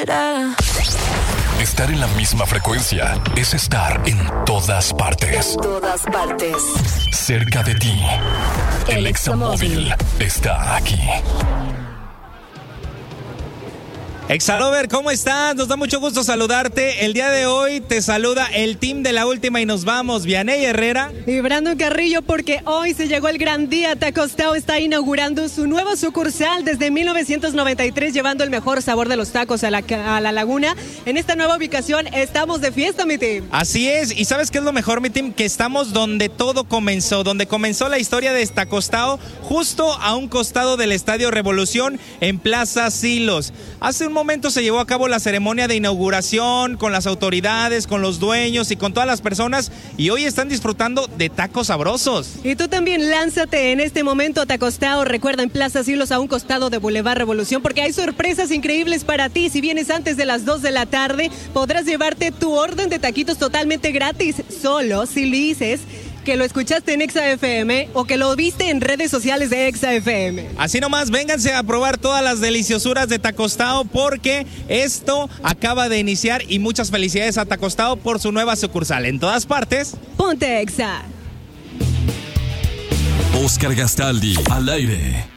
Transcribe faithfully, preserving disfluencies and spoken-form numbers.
será? Estar en la misma frecuencia es estar en todas partes. En todas partes. Cerca de ti. El Examóvil está aquí. Exalover, ¿cómo estás? Nos da mucho gusto saludarte. El día de hoy te saluda el team de La Última y nos vamos. Vianey Herrera y Brandon Carrillo, porque hoy se llegó el gran día. Tacos Tao está inaugurando su nuevo sucursal desde mil novecientos noventa y tres, llevando el mejor sabor de los tacos a la, a la laguna. En esta nueva ubicación estamos de fiesta, mi team. Así es, y ¿sabes qué es lo mejor, mi team? Que estamos donde todo comenzó, donde comenzó la historia de Tacos Tao, justo a un costado del Estadio Revolución, en Plaza Silos. Hace un momento se llevó a cabo la ceremonia de inauguración con las autoridades, con los dueños y con todas las personas, y hoy están disfrutando de tacos sabrosos. Y tú también lánzate en este momento a Tacos Tao. Recuerda, en Plaza Silos, a un costado de Boulevard Revolución, porque hay sorpresas increíbles para ti. Si vienes antes de las dos de la tarde, podrás llevarte tu orden de taquitos totalmente gratis, solo si le dices que lo escuchaste en Exa F M o que lo viste en redes sociales de Exa F M. Así nomás, vénganse a probar todas las deliciosuras de Tacos Tao, porque esto acaba de iniciar, y muchas felicidades a Tacos Tao por su nueva sucursal. En todas partes, ponte Exa. Oscar Gastaldi, al aire.